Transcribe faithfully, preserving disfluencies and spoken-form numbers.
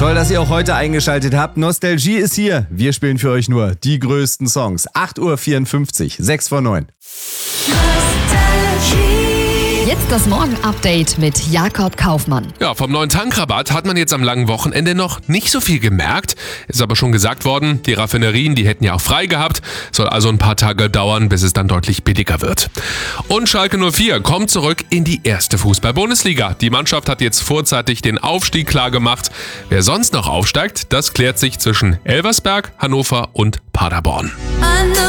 Toll, dass ihr auch heute eingeschaltet habt. Nostalgie ist hier. Wir spielen für euch nur die größten Songs. acht Uhr vierundfünfzig, sechs vor neun. Jetzt das Morgen-Update mit Jakob Kaufmann. Ja, vom neuen Tankrabatt hat man jetzt am langen Wochenende noch nicht so viel gemerkt. Ist aber schon gesagt worden, die Raffinerien, die hätten ja auch frei gehabt. Soll also ein paar Tage dauern, bis es dann deutlich billiger wird. Und Schalke null vier kommt zurück in die erste Fußball-Bundesliga. Die Mannschaft hat jetzt vorzeitig den Aufstieg klar gemacht. Wer sonst noch aufsteigt, das klärt sich zwischen Elversberg, Hannover und Paderborn.